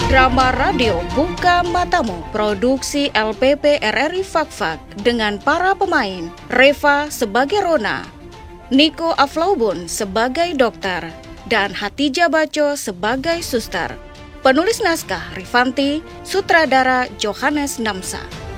Drama radio Buka Matamu, produksi LPP RRI Fakfak dengan para pemain Reva sebagai Rona, Niko Aflaubun sebagai dokter, dan Hatijah Baco sebagai suster. Penulis naskah Rifanti, sutradara Johannes Namsa.